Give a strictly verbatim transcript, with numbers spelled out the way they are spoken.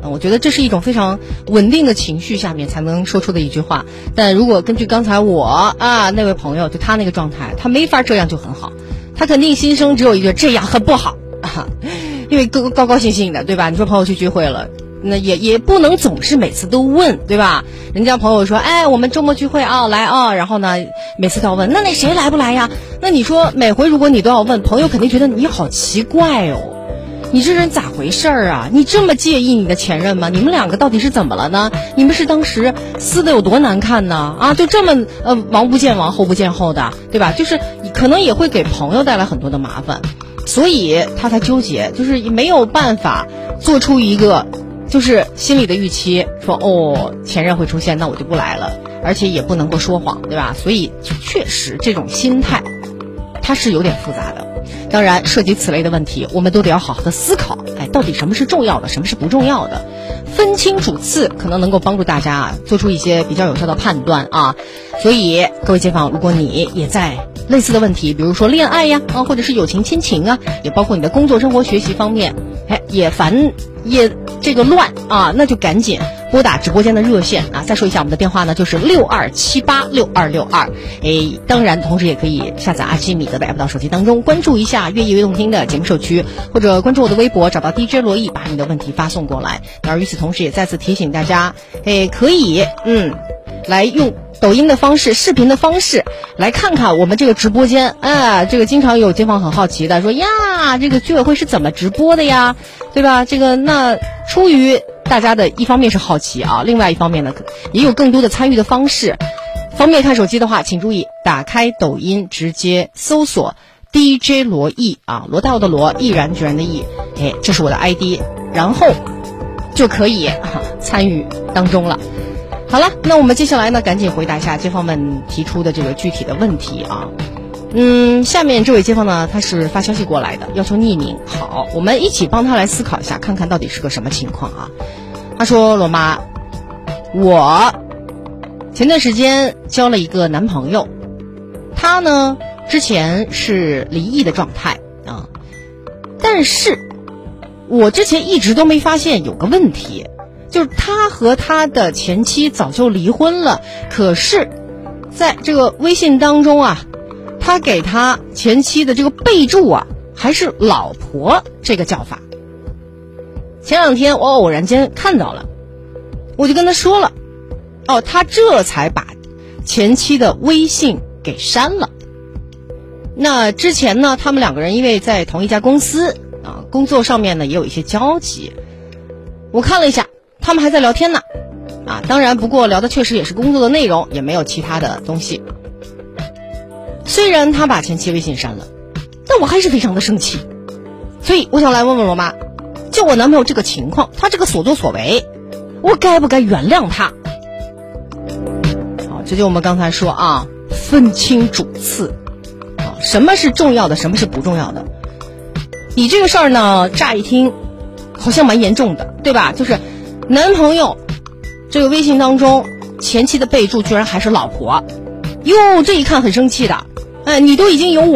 我觉得这是一种非常稳定的情绪下面才能说出的一句话。但如果根据刚才我啊那位朋友就他那个状态，他没法这样就很好，他肯定心声只有一句这样很不好啊，因为高高高兴兴的，对吧？你说朋友去聚会了，那也也不能总是每次都问，对吧？人家朋友说，哎，我们周末聚会啊，来啊，然后呢，每次都要问，那那谁来不来呀？那你说每回如果你都要问，朋友肯定觉得你好奇怪哦。你这人咋回事儿啊？你这么介意你的前任吗？你们两个到底是怎么了呢？你们是当时撕的有多难看呢？啊，就这么呃王不见王后不见后的，对吧？就是可能也会给朋友带来很多的麻烦，所以他才纠结，就是没有办法做出一个就是心里的预期，说哦前任会出现，那我就不来了，而且也不能够说谎，对吧？所以确实这种心态它是有点复杂的。当然涉及此类的问题，我们都得要好好的思考，哎，到底什么是重要的，什么是不重要的，分清主次，可能能够帮助大家啊做出一些比较有效的判断啊。所以各位街坊，如果你也在类似的问题，比如说恋爱呀啊，或者是友情亲情啊，也包括你的工作生活学习方面，哎，也烦也这个乱啊，那就赶紧拨打直播间的热线啊！再说一下我们的电话呢，就是六二七八六二六二。哎，当然，同时也可以下载阿基米德的 app 到手机当中，关注一下越夜越动听的节目社区，或者关注我的微博，找到 D J 罗毅，把你的问题发送过来。而与此同时，也再次提醒大家，哎，可以嗯，来用抖音的方式、视频的方式来看看我们这个直播间啊。这个经常有街坊很好奇的说呀，这个居委会是怎么直播的呀？对吧？这个那出于大家的一方面是好奇啊，另外一方面呢，也有更多的参与的方式。方便看手机的话，请注意打开抖音，直接搜索 D J 罗毅啊，罗大佑的罗，毅然决然的毅，哎，这是我的 I D， 然后就可以、啊、参与当中了。好了，那我们接下来呢，赶紧回答一下街坊们提出的这个具体的问题啊。嗯，下面这位街坊呢，他是发消息过来的，要求匿名。好，我们一起帮他来思考一下，看看到底是个什么情况啊。他说，罗妈，我前段时间交了一个男朋友，他呢之前是离异的状态啊，但是我之前一直都没发现有个问题，就是他和他的前妻早就离婚了，可是在这个微信当中啊，他给他前妻的这个备注啊，还是老婆这个叫法。前两天我偶然间看到了，我就跟他说了，哦，他这才把前妻的微信给删了。那之前呢，他们两个人因为在同一家公司啊，工作上面呢也有一些交集。我看了一下，他们还在聊天呢，啊，当然不过聊的确实也是工作的内容，也没有其他的东西。虽然他把前妻微信删了，但我还是非常的生气。所以我想来问问罗妈，就我男朋友这个情况，他这个所作所为，我该不该原谅他？好，这就我们刚才说啊，分清主次啊，什么是重要的，什么是不重要的。你这个事儿呢，乍一听好像蛮严重的，对吧？就是男朋友这个微信当中前妻的备注居然还是老婆，哟，这一看很生气的。哎，你都已经有我